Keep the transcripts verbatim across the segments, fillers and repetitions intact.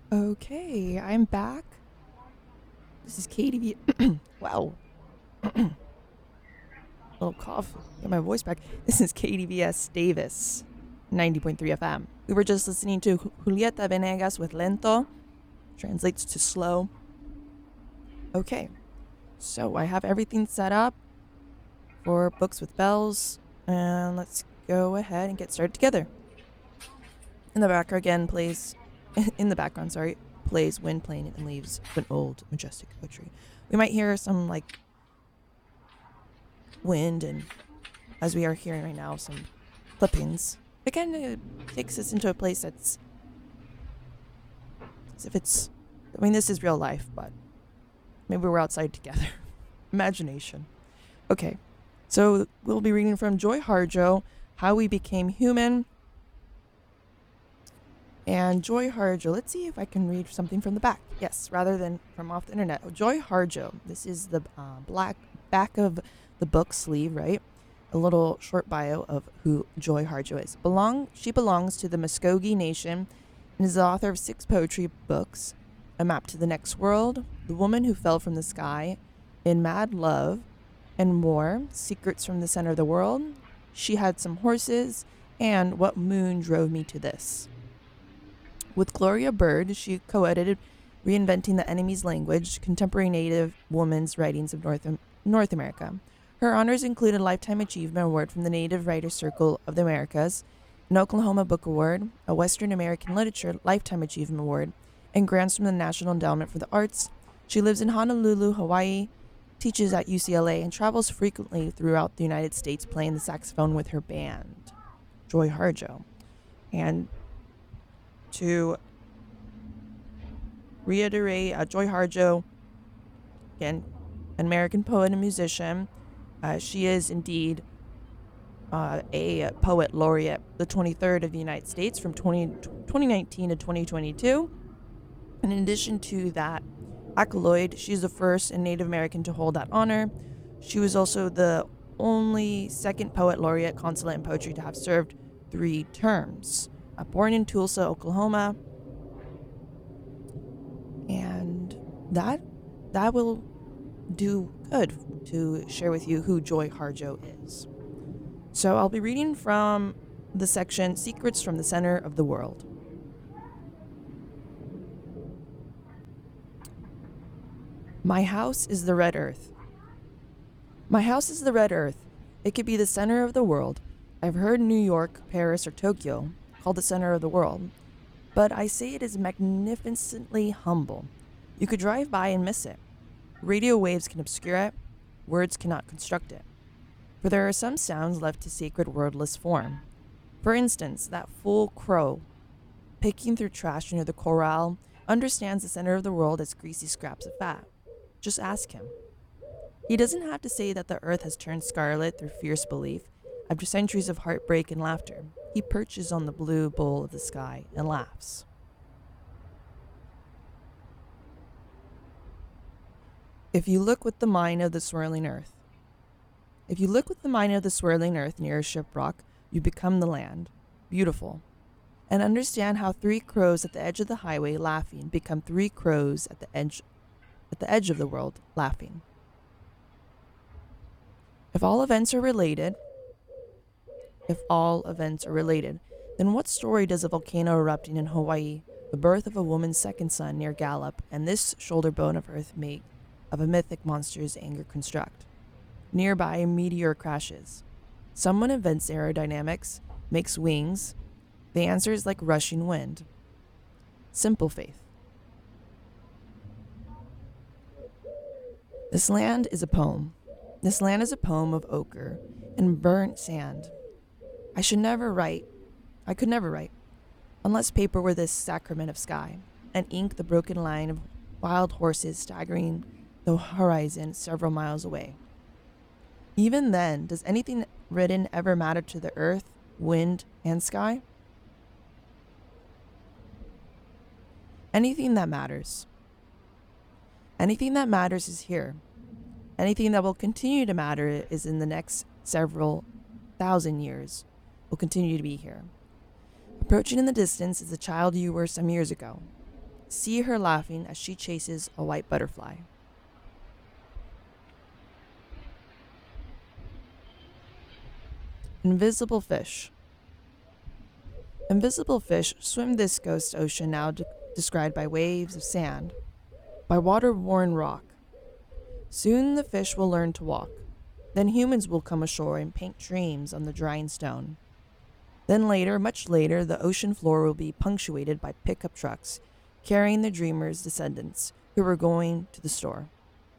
Okay, I'm back. This is K D V. Wow, little cough. Get my voice back. This is K D V S Davis, ninety point three F M. We were just listening to Julieta Venegas with Lento, translates to slow. Okay, so I have everything set up for Books with Bells, and let's go ahead and get started together. In the background again plays, in the background, sorry, plays Wind Playing and Leaves of an Old Majestic Poetry. We might hear some like wind and, as we are hearing right now, some clippings. It kind of takes us into a place that's as if it's, I mean, this is real life, but maybe we're outside together. Imagination. Okay, so we'll be reading from Joy Harjo, How We Became Human. And Joy Harjo, let's see if I can read something from the back. Yes, rather than from off the internet. Oh, Joy Harjo, this is the uh, black back of the book sleeve, right? A little short bio of who Joy Harjo is. Belong, she belongs to the Muskogee Nation and is the author of six poetry books: A Map to the Next World, The Woman Who Fell from the Sky, In Mad Love, and more, Secrets from the Center of the World, She Had Some Horses, and What Moon Drove Me to This. With Gloria Bird, she co-edited Reinventing the Enemy's Language, Contemporary Native Women's Writings of North, North America. Her honors include a Lifetime Achievement Award from the Native Writers Circle of the Americas, an Oklahoma Book Award, a Western American Literature Lifetime Achievement Award, and grants from the National Endowment for the Arts. She lives in Honolulu, Hawaii, teaches at U C L A, and travels frequently throughout the United States playing the saxophone with her band, Joy Harjo. And to reiterate, uh, Joy Harjo, again, an American poet and musician. Uh, she is indeed uh, a poet laureate, the twenty-third of the United States from twenty, twenty nineteen to twenty twenty-two. And in addition to that accolade, she's the first and Native American to hold that honor. She was also the only second poet laureate consulate in poetry to have served three terms. Uh, born in Tulsa, Oklahoma, and that that will do good to share with you who Joy Harjo is. So I'll be reading from the section Secrets from the Center of the World. My house is the red earth. My house is the red earth. It could be the center of the world. I've heard New York, Paris, or Tokyo called the center of the world, but I say it is magnificently humble. You could drive by and miss it. Radio waves can obscure it. Words cannot construct it. For there are some sounds left to sacred wordless form. For instance, that fool crow, picking through trash near the corral, understands the center of the world as greasy scraps of fat. Just ask him. He doesn't have to say that the earth has turned scarlet through fierce belief. After centuries of heartbreak and laughter, he perches on the blue bowl of the sky and laughs. If you look with the mind of the swirling earth, if you look with the mind of the swirling earth near a shiprock, you become the land, beautiful, and understand how three crows at the edge of the highway laughing become three crows at the edge, at the edge of the world laughing. If all events are related, if all events are related, then what story does a volcano erupting in Hawaii, the birth of a woman's second son near Gallup, and this shoulder bone of earth make of a mythic monster's anger construct? Nearby, a meteor crashes. Someone invents aerodynamics, makes wings. The answer is like rushing wind. Simple faith. This land is a poem. This land is a poem of ochre and burnt sand. I should never write. I could never write, unless paper were this sacrament of sky, and ink the broken line of wild horses staggering the horizon several miles away. Even then, does anything written ever matter to the earth, wind, and sky? Anything that matters. Anything that matters is here. Anything that will continue to matter is in the next several thousand years will continue to be here. Approaching in the distance is the child you were some years ago. see her laughing as she chases a white butterfly. Invisible fish. Invisible fish swim this ghost ocean now de- described by waves of sand, by water-worn rock. Soon the fish will learn to walk. Then humans will come ashore and paint dreams on the drying stone. Then later, much later, the ocean floor will be punctuated by pickup trucks carrying the dreamers' descendants who were going to the store.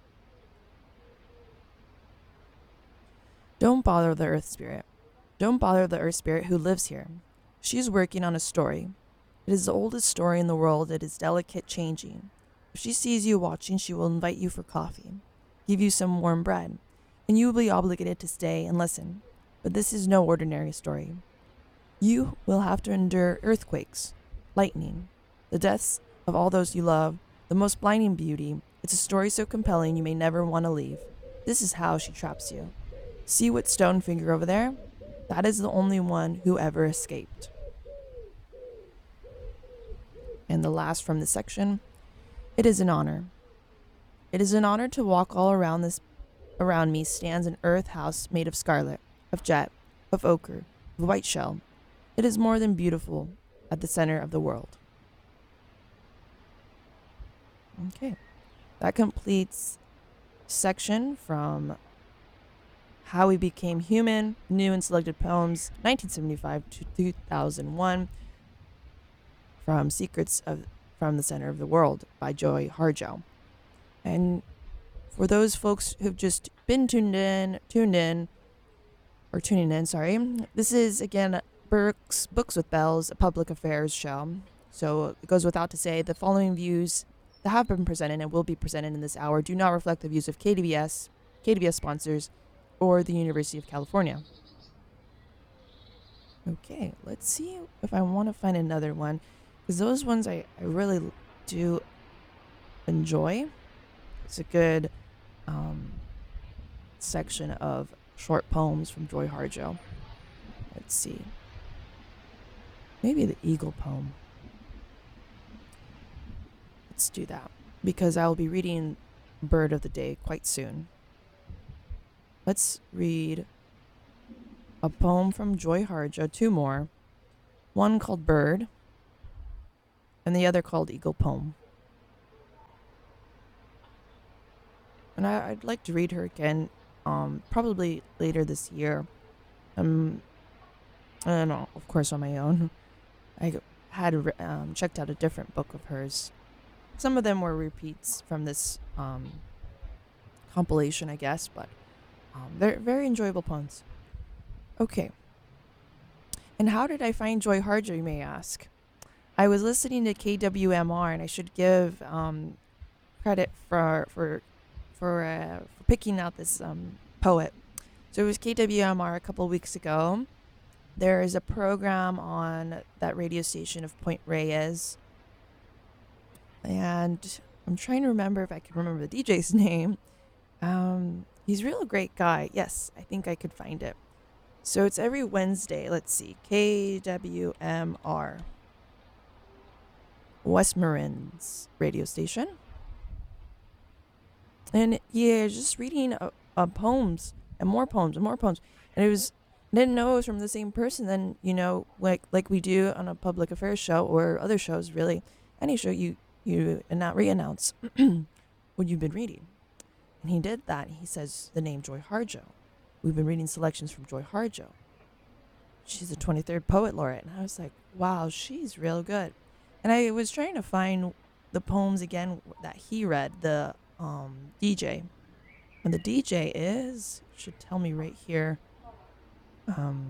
Don't bother the Earth Spirit. Don't bother the Earth Spirit who lives here. She's working on a story. It is the oldest story in the world. It is delicate, changing. If she sees you watching, she will invite you for coffee, give you some warm bread, and you will be obligated to stay and listen. But this is no ordinary story. You will have to endure earthquakes, lightning, the deaths of all those you love, the most blinding beauty. It's a story so compelling you may never want to leave. This is how she traps you. See what stone figure over there? That is the only one who ever escaped. And the last from this section, it is an honor. It is an honor to walk all around this around me stands an earth house made of scarlet, of jet, of ochre, of white shell. It is more than beautiful at the center of the world. Okay. That completes section from How We Became Human, New and Selected Poems, nineteen seventy-five to two thousand one, from Secrets of from the Center of the World by Joy Harjo. And for those folks who've just been tuned in, tuned in, or tuning in, sorry, this is, again, Burke's Books with Bells, a public affairs show. So it goes without to say, the following views that have been presented and will be presented in this hour do not reflect the views of K D V S, K D V S sponsors, or the University of California. Okay, let's see if I want to find another one, because those ones I, I really do enjoy. It's a good um, section of short poems from Joy Harjo. Let's see. Maybe the Eagle poem. Let's do that, because I'll be reading Bird of the Day quite soon. Let's read a poem from Joy Harjo, two more. One called Bird, and the other called Eagle Poem. And I, I'd like to read her again, um, probably later this year. Um, and uh, of course on my own. I had um, checked out a different book of hers. Some of them were repeats from this um, compilation, I guess, but um, they're very enjoyable poems. Okay. And how did I find Joy Harjo, you may ask? I was listening to K W M R, and I should give um, credit for for for, uh, for picking out this um, poet. So it was K W M R a couple of weeks ago. There is a program on that radio station of Point Reyes, and I'm trying to remember if I can remember the D J's name. Um, he's a real great guy. Yes, I think I could find it. So it's every Wednesday. Let's see. K W M R. West Marin's radio station. And yeah, just reading uh, uh, poems and more poems and more poems. And it was, I didn't know it was from the same person. Then, you know, like like we do on a public affairs show or other shows, really. Any show, you, you not re-announce what you've been reading. And he did that. He says the name Joy Harjo. We've been reading selections from Joy Harjo. She's the twenty-third Poet Laureate. And I was like, wow, she's real good. And I was trying to find the poems again that he read, the um, D J. And the D J is, should tell me right here. Um,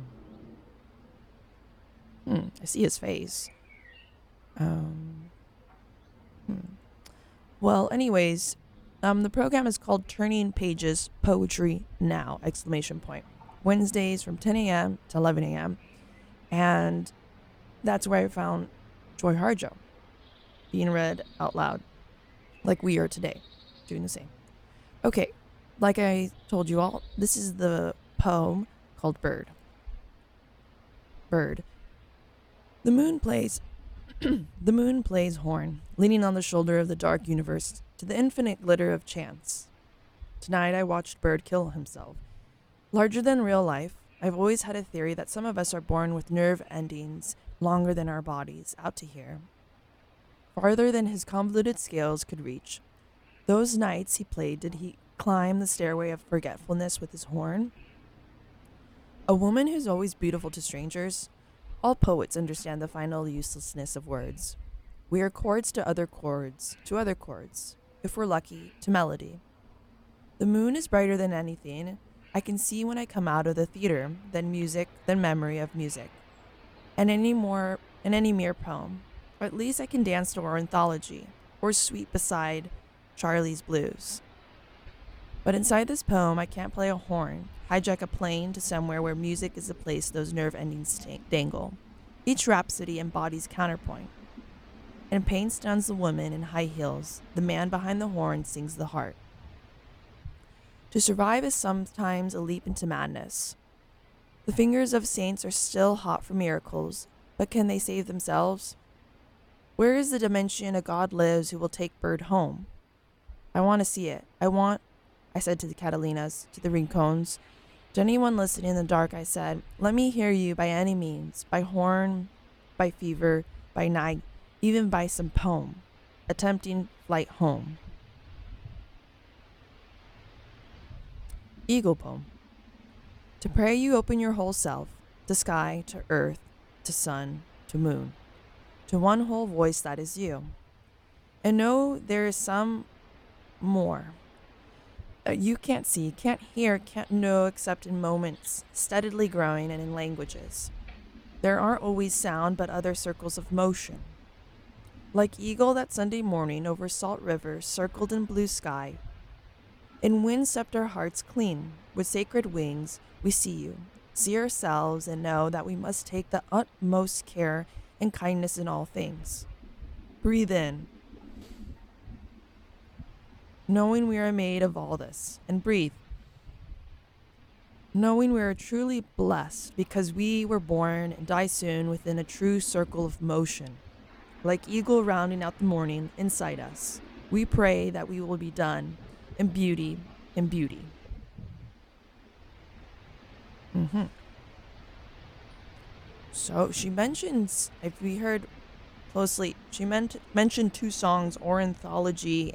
hmm, I see his face. Um, hmm. Well, anyways, um, the program is called Turning Pages Poetry Now! Exclamation point. Wednesdays from ten a.m. to eleven a.m. And that's where I found Joy Harjo being read out loud, like we are today, doing the same. Okay, like I told you all, this is the poem called Bird. Bird. The moon plays The moon plays horn, leaning on the shoulder of the dark universe to the infinite glitter of chance. Tonight I watched Bird kill himself. Larger than real life, I've always had a theory that some of us are born with nerve endings longer than our bodies, out to here, farther than his convoluted scales could reach. Those nights he played, did he climb the stairway of forgetfulness with his horn? A woman who's always beautiful to strangers? All poets understand the final uselessness of words. We are chords to other chords, to other chords, if we're lucky, to melody. The moon is brighter than anything I can see when I come out of the theater than music, than memory of music, and any more, and any mere poem. Or at least I can dance to our anthology, or sweep beside Charlie's Blues. But inside this poem, I can't play a horn, hijack a plane to somewhere where music is the place those nerve endings t- dangle. Each rhapsody embodies counterpoint. And pain stuns the woman in high heels. The man behind the horn sings the heart. To survive is sometimes a leap into madness. The fingers of saints are still hot for miracles, but can they save themselves? Where is the dimension a God lives who will take Bird home? I want to see it. I want, I said to the Catalinas, to the Rincones. To anyone listening in the dark, I said, let me hear you by any means, by horn, by fever, by night, even by some poem, attempting flight home. Eagle poem. To pray you open your whole self, to sky, to earth, to sun, to moon, to one whole voice that is you. And know there is some more. Uh, you can't see, can't hear, can't know except in moments, steadily growing and in languages. There aren't always sound but other circles of motion. Like eagle that Sunday morning over salt river circled in blue sky, in wind swept our hearts clean, with sacred wings we see you, see ourselves and know that we must take the utmost care and kindness in all things. Breathe in, knowing we are made of all this, and breathe, knowing we are truly blessed because we were born and die soon within a true circle of motion. Like eagle rounding out the morning inside us, we pray that we will be done in beauty, in beauty. Mm-hmm. So she mentions, if we heard closely, she meant, mentioned two songs, Ornithology